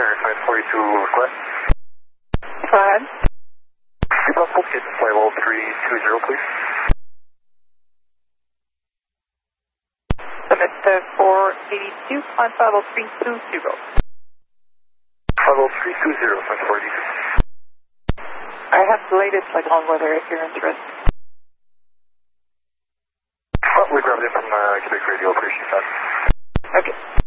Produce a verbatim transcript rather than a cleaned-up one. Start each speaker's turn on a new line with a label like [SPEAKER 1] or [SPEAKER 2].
[SPEAKER 1] Center, flight forty-two request.
[SPEAKER 2] Go ahead.
[SPEAKER 1] Is it possible to get to flight level three two zero, please?
[SPEAKER 2] Submit to four eighty-two, flight level three two zero.
[SPEAKER 1] Flight level three two zero, flight four eighty-two.
[SPEAKER 2] I have the latest flight on weather if you're interested.
[SPEAKER 1] Oh, we grabbed it from uh, Quebec Radio, appreciate that.
[SPEAKER 2] Okay.